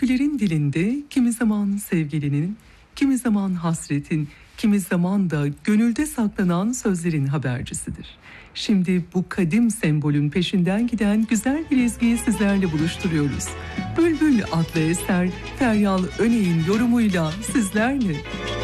Türkülerin dilinde kimi zaman sevgilinin, kimi zaman hasretin, kimi zaman da gönülde saklanan sözlerin habercisidir. Şimdi bu kadim sembolün peşinden giden güzel bir ezgiyi sizlerle buluşturuyoruz. Bülbül adlı eser Feryal Öney'in yorumuyla sizlerle.